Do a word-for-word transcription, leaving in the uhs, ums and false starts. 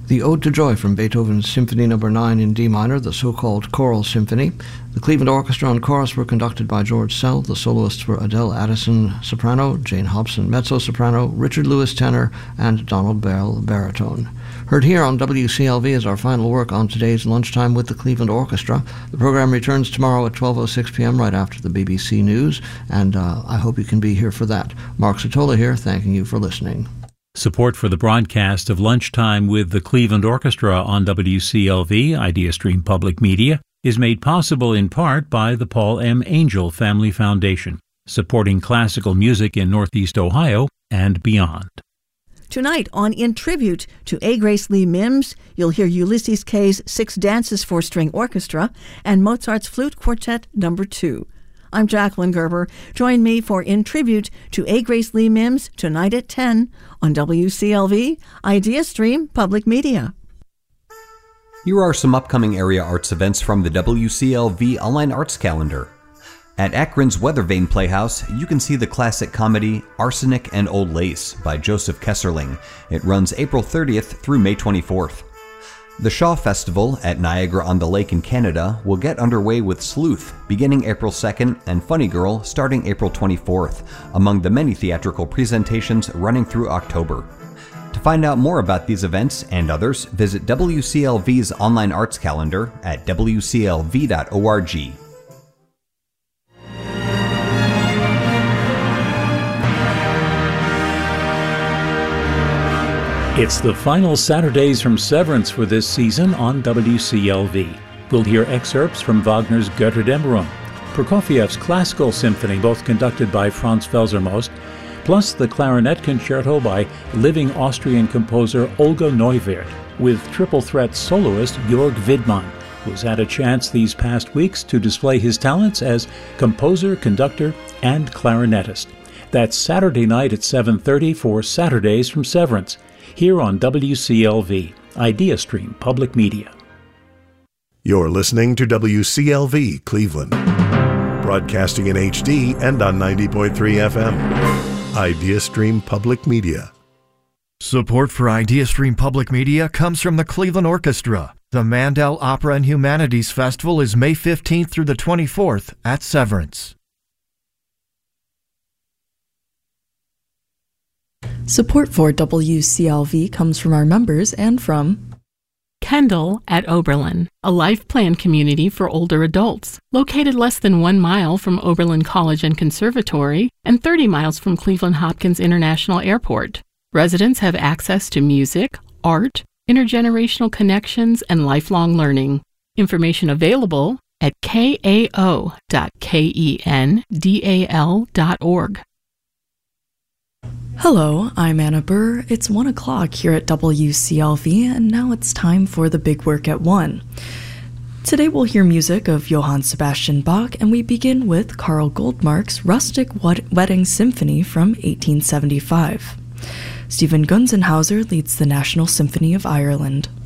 the Ode to Joy from Beethoven's Symphony Number nine in D minor, the so-called Choral Symphony. The Cleveland Orchestra and Chorus were conducted by George Sell. The soloists were Adele Addison, soprano, Jane Hobson, mezzo-soprano, Richard Lewis, tenor, and Donald Bell, baritone. Heard here on W C L V is our final work on today's Lunchtime with the Cleveland Orchestra. The program returns tomorrow at twelve oh six p.m. right after the B B C News, and uh, I hope you can be here for that. Mark Sotola here, thanking you for listening. Support for the broadcast of Lunchtime with the Cleveland Orchestra on W C L V, IdeaStream Public Media, is made possible in part by the Paul M. Angel Family Foundation, supporting classical music in Northeast Ohio and beyond. Tonight on In Tribute to A. Grace Lee Mims, you'll hear Ulysses K's Six Dances for String Orchestra and Mozart's Flute Quartet Number two. I'm Jacqueline Gerber. Join me for In Tribute to A. Grace Lee Mims tonight at ten on W C L V, IdeaStream Public Media. Here are some upcoming area arts events from the W C L V Online Arts Calendar. At Akron's Weathervane Playhouse, you can see the classic comedy Arsenic and Old Lace by Joseph Kesserling. It runs April thirtieth through May twenty-fourth. The Shaw Festival at Niagara-on-the-Lake in Canada will get underway with Sleuth beginning April second and Funny Girl starting April twenty-fourth, among the many theatrical presentations running through October. To find out more about these events and others, visit W C L V's online arts calendar at w c l v dot org. It's the final Saturdays from Severance for this season on W C L V. We'll hear excerpts from Wagner's Götterdämmerung, Prokofiev's Classical Symphony, both conducted by Franz Felsermost, plus the clarinet concerto by living Austrian composer Olga Neuwirth, with triple threat soloist Jörg Widmann, who's had a chance these past weeks to display his talents as composer, conductor, and clarinetist. That's Saturday night at seven thirty for Saturdays from Severance, here on W C L V, IdeaStream Public Media. You're listening to W C L V Cleveland, broadcasting in H D and on ninety point three F M. IdeaStream Public Media. Support for IdeaStream Public Media comes from the Cleveland Orchestra. The Mandel Opera and Humanities Festival is May fifteenth through the twenty-fourth at Severance. Support for W C L V comes from our members and from Kendall at Oberlin, a life plan community for older adults, located less than one mile from Oberlin College and Conservatory and thirty miles from Cleveland Hopkins International Airport. Residents have access to music, art, intergenerational connections, and lifelong learning. Information available at k a o dot kendal dot org. Hello, I'm Anna Burr. It's one o'clock here at W C L V, and now it's time for the big work at one. Today we'll hear music of Johann Sebastian Bach, and we begin with Carl Goldmark's Rustic Wedding Symphony from eighteen seventy-five. Stephen Gunzenhauser leads the National Symphony of Ireland.